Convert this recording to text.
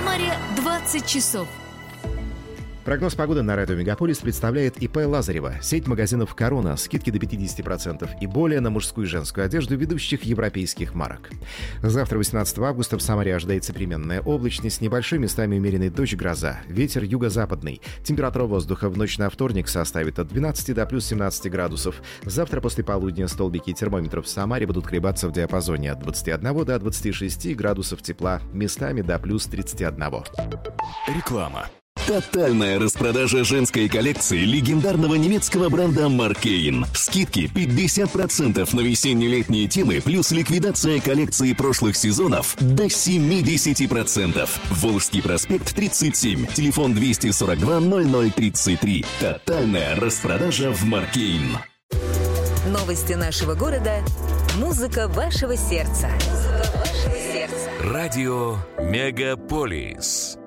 Самаре 20 часов. Прогноз погоды на радио «Мегаполис» представляет ИП Лазарева. Сеть магазинов «Корона». Скидки до 50% и более на мужскую и женскую одежду ведущих европейских марок. Завтра, 18 августа, в Самаре ожидается переменная облачность, небольшой местами умеренный дождь, гроза. Ветер юго-западный. Температура воздуха в ночь на вторник составит от 12 до плюс 17 градусов. Завтра после полудня столбики термометров в Самаре будут колебаться в диапазоне от 21 до 26 градусов тепла, местами до плюс 31. Реклама. Тотальная распродажа женской коллекции легендарного немецкого бренда Маркейн. Скидки 50% на весенне-летние темы плюс ликвидация коллекции прошлых сезонов до 70%. Волжский проспект 37, телефон 242 0033. Тотальная распродажа в Маркейн. Новости нашего города. Музыка вашего сердца. Радио Мегаполис.